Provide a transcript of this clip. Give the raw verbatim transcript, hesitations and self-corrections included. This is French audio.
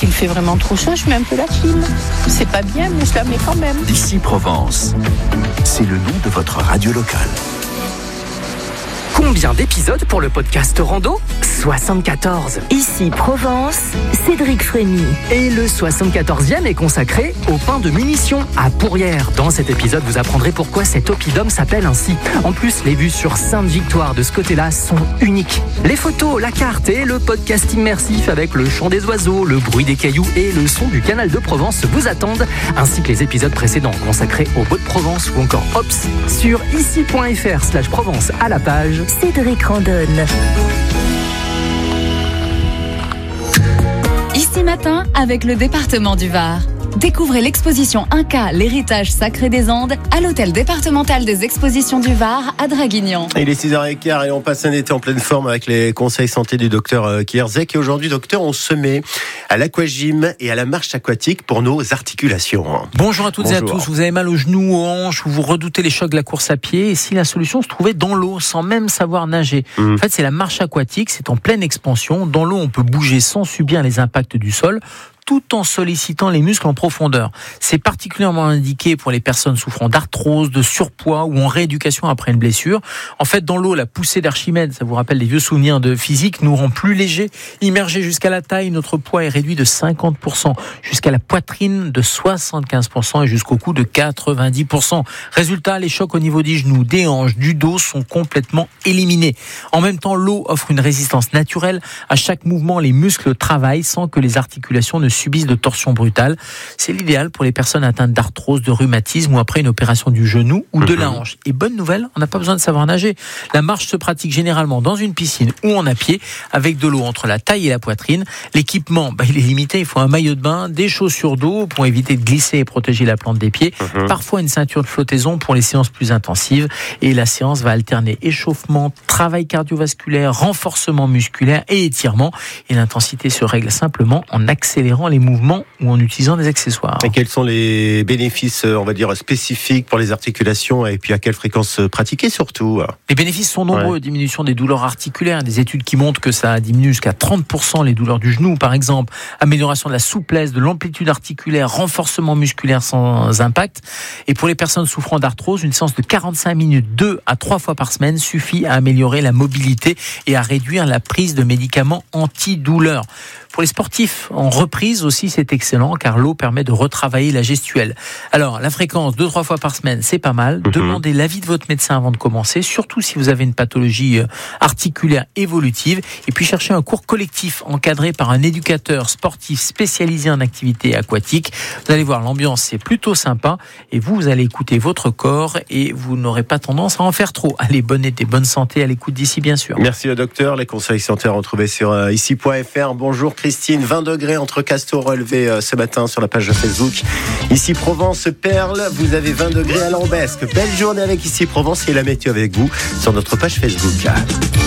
il fait vraiment trop chaud, je mets un peu la clim. C'est pas bien, mais je la mets quand même. Ici Provence, c'est le nom de votre radio locale. Combien d'épisodes pour le podcast Rando ? soixante-quatorze. Ici Provence, Cédric Frémy. Et le soixante-quatorzième est consacré au pain de munitions à Pourrières. Dans cet épisode, vous apprendrez pourquoi cet oppidum s'appelle ainsi. En plus, les vues sur Sainte-Victoire de ce côté-là sont uniques. Les photos, la carte et le podcast immersif avec le chant des oiseaux, le bruit des cailloux et le son du canal de Provence vous attendent, ainsi que les épisodes précédents consacrés au Beau de Provence ou encore Ops sur ici.fr slash Provence à la page Cédric Randonne. Ici matin avec le département du Var. Découvrez l'exposition Inca, l'héritage sacré des Andes à l'hôtel départemental des expositions du Var à Draguignan. Il est six heures quinze et on passe un été en pleine forme avec les conseils santé du docteur Kierzek. Et aujourd'hui, docteur, on se met à l'aquagym et à la marche aquatique pour nos articulations. Bonjour à toutes Bonjour. et à tous. Vous avez mal aux genoux, aux hanches, ou vous redoutez les chocs de la course à pied. Et si la solution se trouvait dans l'eau, sans même savoir nager. Mmh. En fait, c'est la marche aquatique. C'est en pleine expansion. Dans l'eau, on peut bouger sans subir les impacts du sol, tout en sollicitant les muscles en profondeur. C'est particulièrement indiqué pour les personnes souffrant d'arthrose, de surpoids ou en rééducation après une blessure. En fait, dans l'eau, la poussée d'Archimède, ça vous rappelle les vieux souvenirs de physique, nous rend plus légers. Immergé jusqu'à la taille, notre poids est réduit de cinquante pour cent, jusqu'à la poitrine de soixante-quinze pour cent et jusqu'au cou de quatre-vingt-dix pour cent. Résultat, les chocs au niveau des genoux, des hanches, du dos sont complètement éliminés. En même temps, l'eau offre une résistance naturelle. À chaque mouvement, les muscles travaillent sans que les articulations ne subissent de torsions brutales. C'est l'idéal pour les personnes atteintes d'arthrose, de rhumatisme ou après une opération du genou ou de la hanche. Et bonne nouvelle, on n'a pas besoin de savoir nager. La marche se pratique généralement dans une piscine ou en à pied avec de l'eau entre la taille et la poitrine. L'équipement, bah, il est limité. Il faut un maillot de bain, des chaussures d'eau pour éviter de glisser et protéger la plante des pieds. Mmh. Parfois une ceinture de flottaison pour les séances plus intensives. Et la séance va alterner échauffement, travail cardiovasculaire, renforcement musculaire et étirement. Et l'intensité se règle simplement en accélérant les mouvements ou en utilisant des accessoires. Et quels sont les bénéfices, on va dire, spécifiques pour les articulations et puis à quelle fréquence pratiquer surtout ? Les bénéfices sont nombreux. Ouais. Diminution des douleurs articulaires, des études qui montrent que ça diminue jusqu'à trente pour cent les douleurs du genou, par exemple. Amélioration de la souplesse, de l'amplitude articulaire, renforcement musculaire sans impact. Et pour les personnes souffrant d'arthrose, une séance de quarante-cinq minutes, deux à trois fois par semaine, suffit à améliorer la mobilité et à réduire la prise de médicaments antidouleurs. Pour les sportifs en reprise aussi, c'est excellent car l'eau permet de retravailler la gestuelle. Alors, la fréquence, deux, trois fois par semaine, c'est pas mal. Mm-hmm. Demandez l'avis de votre médecin avant de commencer, surtout si vous avez une pathologie articulaire évolutive. Et puis, cherchez un cours collectif encadré par un éducateur sportif spécialisé en activité aquatique. Vous allez voir, l'ambiance, c'est plutôt sympa. Et vous, vous allez écouter votre corps et vous n'aurez pas tendance à en faire trop. Allez, bonne été, bonne santé à l'écoute d'ici, bien sûr. Merci au docteur. Les conseils santé à retrouver sur euh, ici.fr. Bonjour Christine, vingt degrés entre Castor relevé euh, ce matin sur la page Facebook. Ici Provence Perle, vous avez vingt degrés à Lambesque. Belle journée avec Ici Provence et la météo avec vous sur notre page Facebook.